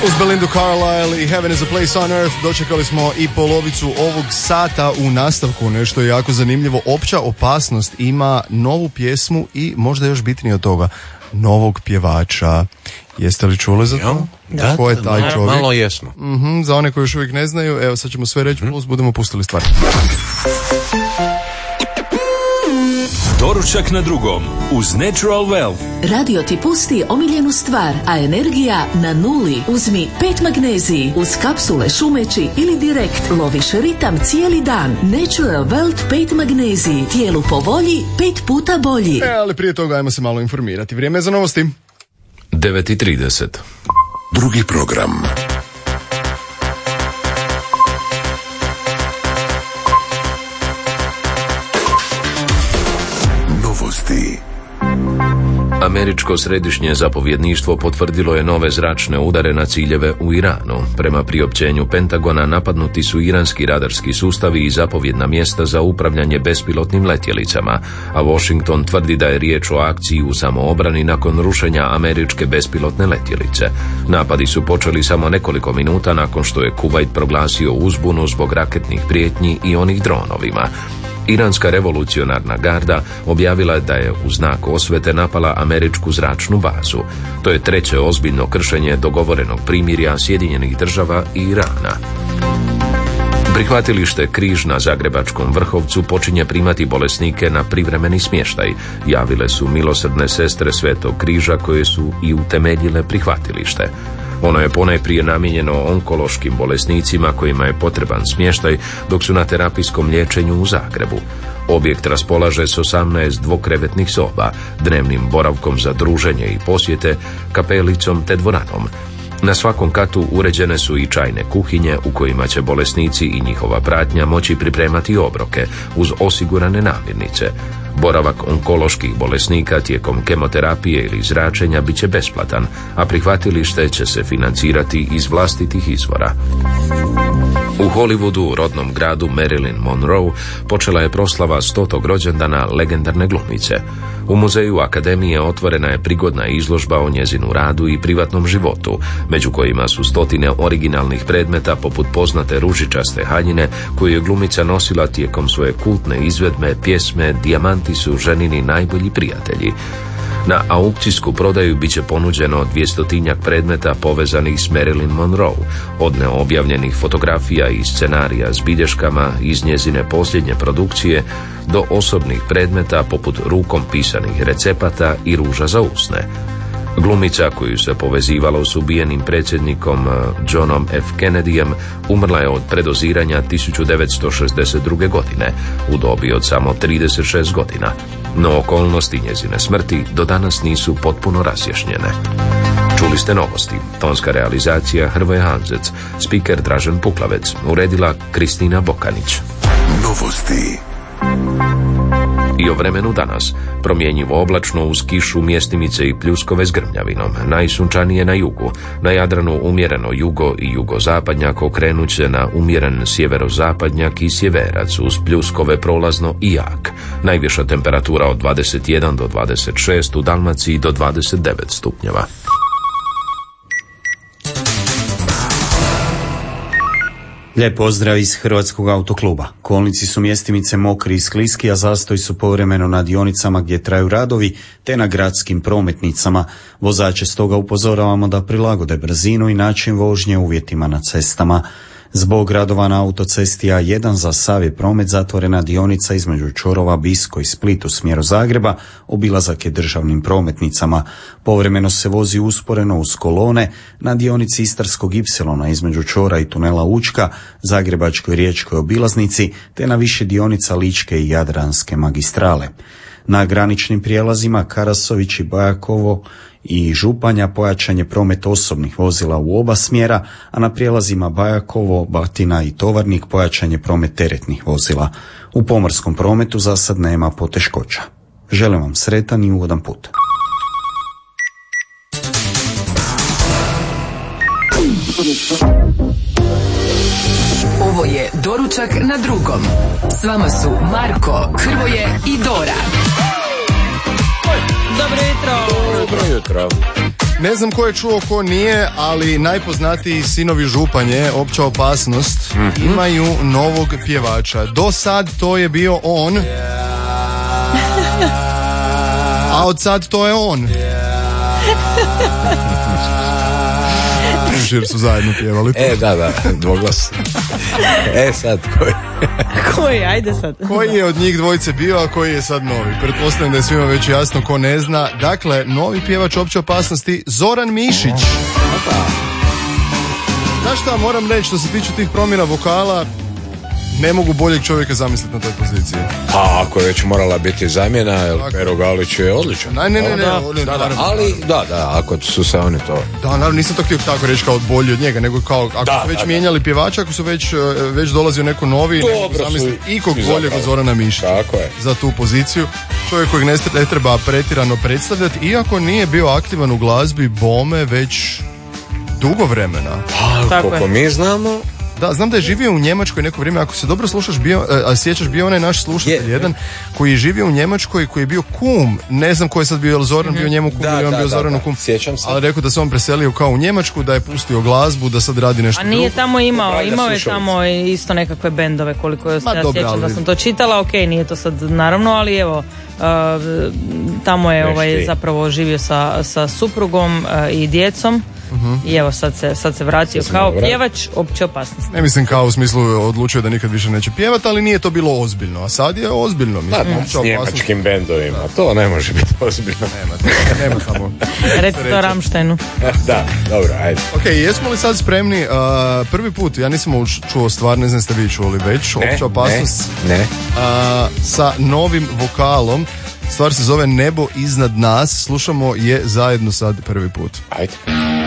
Uz Belindu Carlisle i Heaven is a Place on Earth dočekali smo i polovicu ovog sata. U nastavku nešto jako zanimljivo. Opća opasnost ima novu pjesmu i možda još bitnije od toga, novog pjevača. Jeste li čuli za to? Da, ko je taj čovjek? Malo jesmo. Za one koji još uvijek ne znaju, evo sad ćemo sve reći, plus budemo pustili stvar. Doručak na drugom uz Natural Wealth. Radio ti pusti omiljenu stvar, a energija na nuli. Uzmi 5 magneziji uz kapsule šumeći ili direkt loviš ritam cijeli dan. Natural Wealth 5 magneziji. Tijelu po volji, 5 puta bolji. Ali prije toga ajmo se malo informirati. Vrijeme je za novosti. 9:30. Drugi program. Američko središnje zapovjedništvo potvrdilo je nove zračne udare na ciljeve u Iranu. Prema priopćenju Pentagona napadnuti su iranski radarski sustavi i zapovjedna mjesta za upravljanje bespilotnim letjelicama, a Washington tvrdi da je riječ o akciji u samoobrani nakon rušenja američke bespilotne letjelice. Napadi su počeli samo nekoliko minuta nakon što je Kuvajt proglasio uzbunu zbog raketnih prijetnji i onih dronovima. Iranska revolucionarna garda objavila je da je u znak osvete napala američku zračnu bazu. To je treće ozbiljno kršenje dogovorenog primirja Sjedinjenih država i Irana. Prihvatilište Križ na Zagrebačkom Vrhovcu počinje primati bolesnike na privremeni smještaj, javile su milosrdne sestre Svetog Križa koje su i utemeljile prihvatilište. Ono je ponajprije namijenjeno onkološkim bolesnicima kojima je potreban smještaj dok su na terapijskom liječenju u Zagrebu. Objekt raspolaže s 18 dvokrevetnih soba, dnevnim boravkom za druženje i posjete, kapelicom te dvoranom. Na svakom katu uređene su i čajne kuhinje u kojima će bolesnici i njihova pratnja moći pripremati obroke uz osigurane namirnice. Boravak onkoloških bolesnika tijekom kemoterapije ili zračenja bit će besplatan, a prihvatilište će se financirati iz vlastitih izvora. U Hollywoodu, rodnom gradu Marilyn Monroe, počela je proslava 100. rođendana legendarne glumice. U muzeju Akademije otvorena je prigodna izložba o njezinu radu i privatnom životu, među kojima su stotine originalnih predmeta poput poznate ružičaste haljine koju je glumica nosila tijekom svoje kultne izvedbe pjesme Dijamanti su ženini najbolji prijatelji. Na aukcijsku prodaju bit će ponuđeno 200-tinjak predmeta povezanih s Marilyn Monroe, od neobjavljenih fotografija i scenarija s bilješkama iz njezine posljednje produkcije do osobnih predmeta poput rukom pisanih recepata i ruža za usne. Glumica koju se povezivalo s ubijenim predsjednikom Johnom F. Kennedyjem umrla je od predoziranja 1962. godine u dobi od samo 36 godina, no okolnosti njezine smrti do danas nisu potpuno razjašnjene. Čuli ste novosti. Tonska realizacija Hrvoje Hanzec, spiker Dražen Puklavec, uredila Kristina Bokanić. Novosti. I o vremenu danas. Promjenjivo oblačno uz kišu, mjestimice i pljuskove s grmljavinom. Najsunčanije na jugu. Na Jadranu umjereno jugo i jugozapadnjak, okrenut će na umjeren sjeverozapadnjak i sjeverac uz pljuskove prolazno i jak. Najviša temperatura od 21 do 26, u Dalmaciji do 29 stupnjeva. Lijep pozdrav iz Hrvatskog autokluba. Kolnici su mjestimice mokri i skliski, a zastoji su povremeno na dionicama gdje traju radovi, te na gradskim prometnicama. Vozače stoga upozoravamo da prilagode brzinu i način vožnje uvjetima na cestama. Zbog radova na autocesti A1 za sav je promet zatvorena dionica između čvorova Bisko i Split u smjeru Zagreba, obilazak je državnim prometnicama. Povremeno se vozi usporeno uz kolone na dionici Istarskog Ipsilona između čvora i tunela Učka, Zagrebačkoj riječkoj obilaznici, te na više dionica Ličke i Jadranske magistrale. Na graničnim prijelazima Karasović i Bajakovo i Županja pojačan je promet osobnih vozila u oba smjera, a na prijelazima Bajakovo, Batina i Tovarnik pojačan je promet teretnih vozila. U pomorskom prometu za sad nema poteškoća. Želim vam sretan i ugodan put. Ovo je Doručak na drugom. S vama su Marko, Hrvoje i Dora. Dobro jutro. Ne znam ko je čuo, ko nije, ali najpoznatiji Sinovi Županje, Opća opasnost, imaju novog pjevača. Do sad to je bio on, a od sad to je on. Jer su zajedno pjevali. Da, dvoglas. Sad koji? Koji, ajde sad. Koji je od njih dvojice bio, a koji je sad novi? Pretpostavljam da je svima već jasno, ko ne zna. Dakle, novi pjevač Opće opasnosti, Zoran Mišić. Znaš šta, moram reći, što se tiče tih promjena vokala, ne mogu boljeg čovjeka zamisliti na toj poziciji. A ako je već morala biti zamjena, jer Pero Galić je odličan. Ne, ali ako su se oni to... Da, naravno, nisam to htio tako reći kao bolji od njega, nego kao ako su već mijenjali pjevača, ako su već dolazio neko novi, zamisliti ikog boljeg od Zorana Mišića za tu poziciju. Čovjek kojeg ne treba pretjerano predstavljati, iako nije bio aktivan u glazbi bome već dugo vremena. Koliko mi znamo... Da, znam da je živio u Njemačkoj neko vrijeme, ako se dobro slušaš, sjećaš, bio onaj naš slušatelj jedan koji je živio u Njemačkoj, koji je bio kum, ne znam ko je sad bio, jel Zoran bio njemu kum ili on bio Zoranu kum, sjećam se. Ali rekao da se on preselio kao u Njemačku, da je pustio glazbu, da sad radi nešto drugo. A nije tamo imao je tamo isto nekakve bendove, koliko ja sjećam da sam to čitala, ok, nije to sad naravno, ali evo, tamo je zapravo živio sa suprugom i djecom. I evo sad se vratio kao pjevač Opće opasnosti. Ne mislim kao u smislu odlučio da nikad više neće pjevati, ali nije to bilo ozbiljno, a sad je ozbiljno. S njemačkim bendovima, to ne može biti ozbiljno. Nema tamo. Reci to Rammsteinu. Da, dobro, ajde. Ok, jesmo li sad spremni? Prvi put, ja nisam čuo stvar, ne znam ste vi čuli već, Opća opasnost. Ne. Sa novim vokalom. Stvar se zove Nebo iznad nas. Slušamo je zajedno sad prvi put. Ajde.